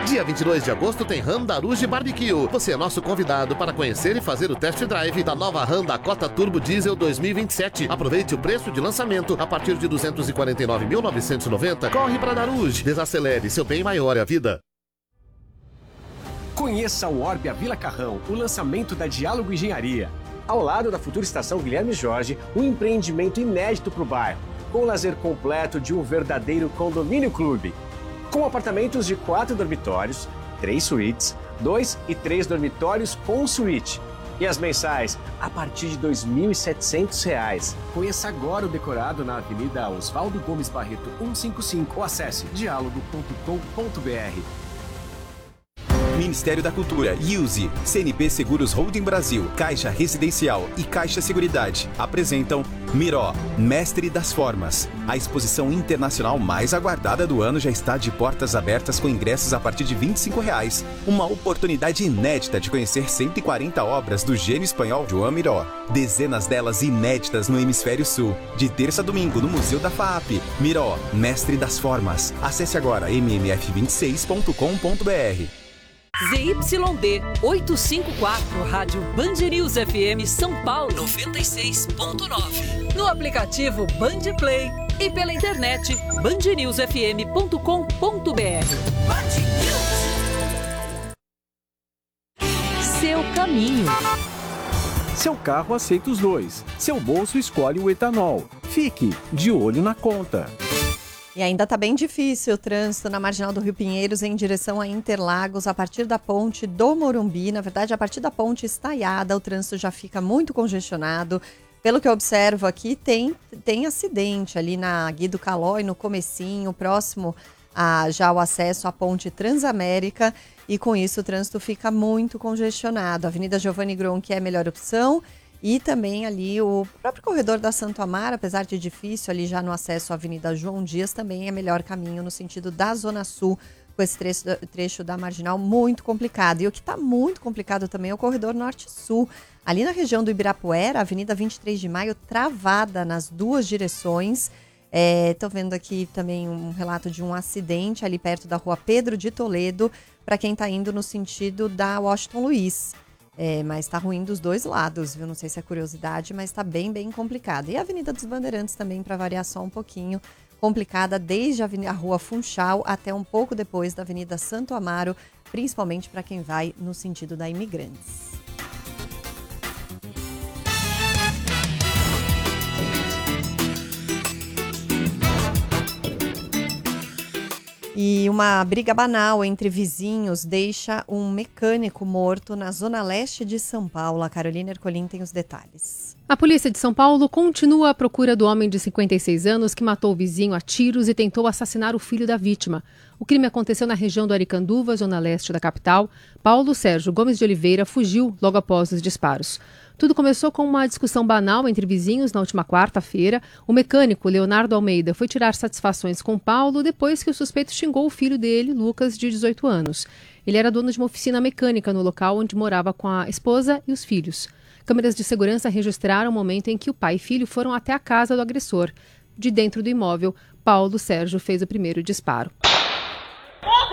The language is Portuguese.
Dia 22 de agosto tem Randaruge Barbecue. Você é nosso convidado para conhecer e fazer o test drive da nova Ram Dakota Turbo Diesel 2027. Aproveite o preço de lançamento a partir de 249.990. Corre para Daruge. Desacelere, seu bem maior é a vida. Conheça o Orbia Vila Carrão, o lançamento da Diálogo Engenharia. Ao lado da futura estação Guilherme Jorge, um empreendimento inédito para o bairro, com o lazer completo de um verdadeiro condomínio clube. Com apartamentos de 4 dormitórios, 3 suítes, 2 e 3 dormitórios com suíte. E as mensais a partir de R$ 2.700. Conheça agora o decorado na Avenida Oswaldo Gomes Barreto 155 ou acesse dialogo.com.br. Ministério da Cultura, IUSE, CNP Seguros Holding Brasil, Caixa Residencial e Caixa Seguridade apresentam Miró, Mestre das Formas. A exposição internacional mais aguardada do ano já está de portas abertas com ingressos a partir de R$ 25. Uma oportunidade inédita de conhecer 140 obras do gênio espanhol Joan Miró. Dezenas delas inéditas no Hemisfério Sul. De terça a domingo no Museu da FAAP. Miró, Mestre das Formas. Acesse agora mmf26.com.br. ZYD 854, Rádio Band News FM São Paulo 96.9. No aplicativo Band Play e pela internet bandnewsfm.com.br. Band News. Seu caminho. Seu carro aceita os dois. Seu bolso escolhe o etanol. Fique de olho na conta. E ainda está bem difícil o trânsito na Marginal do Rio Pinheiros em direção a Interlagos, a partir da ponte do Morumbi. Na verdade, a partir da ponte Estaiada, o trânsito já fica muito congestionado. Pelo que eu observo aqui, tem acidente ali na Guido Calói, no comecinho, próximo a já o acesso à ponte Transamérica. E com isso o trânsito fica muito congestionado. A Avenida Giovanni Gronchi é a melhor opção. E também ali o próprio corredor da Santo Amaro, apesar de difícil ali já no acesso à Avenida João Dias, também é melhor caminho no sentido da Zona Sul, com esse trecho da Marginal muito complicado. E o que está muito complicado também é o corredor Norte-Sul. Ali na região do Ibirapuera, a Avenida 23 de Maio travada nas duas direções. Estou vendo aqui também um relato de um acidente ali perto da Rua Pedro de Toledo, para quem está indo no sentido da Washington Luiz. Mas tá ruim dos dois lados, viu? Não sei se é curiosidade, mas tá bem complicado. E a Avenida dos Bandeirantes também, para variar só um pouquinho, complicada desde a Rua Funchal até um pouco depois da Avenida Santo Amaro, principalmente para quem vai no sentido da Imigrantes. E uma briga banal entre vizinhos deixa um mecânico morto na zona leste de São Paulo. A Carolina Ercolim tem os detalhes. A polícia de São Paulo continua à procura do homem de 56 anos que matou o vizinho a tiros e tentou assassinar o filho da vítima. O crime aconteceu na região do Aricanduva, zona leste da capital. Paulo Sérgio Gomes de Oliveira fugiu logo após os disparos. Tudo começou com uma discussão banal entre vizinhos na última quarta-feira. O mecânico Leonardo Almeida foi tirar satisfações com Paulo depois que o suspeito xingou o filho dele, Lucas, de 18 anos. Ele era dono de uma oficina mecânica no local onde morava com a esposa e os filhos. Câmeras de segurança registraram o momento em que o pai e filho foram até a casa do agressor. De dentro do imóvel, Paulo Sérgio fez o primeiro disparo.